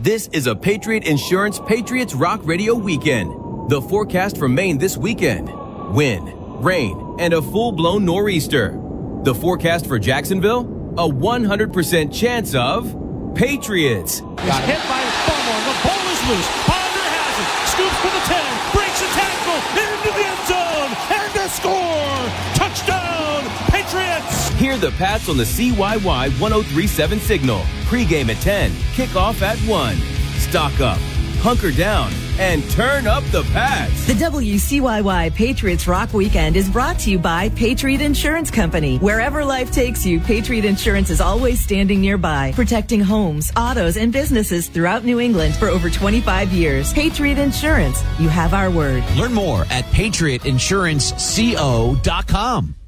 This is a Patriot Insurance Patriots Rock Radio weekend. The forecast for Maine this weekend: wind, rain, and a full-blown nor'easter. The forecast for Jacksonville: a 100% chance of Patriots. He's hit by Bummer. The ball is loose. Ponder has it. Scoops for the 10. Breaks a tackle. Into the end zone. And a score. Touchdown, Patriots. Hear the Pats on the CYY 103.7 signal. Pre-game at 10. Kickoff at 1. Stock up. Hunker down. And turn up the Pats. The WCYY Patriots Rock Weekend is brought to you by Patriot Insurance Company. Wherever life takes you, Patriot Insurance is always standing nearby, protecting homes, autos, and businesses throughout New England for over 25 years. Patriot Insurance, you have our word. Learn more at patriotinsuranceco.com.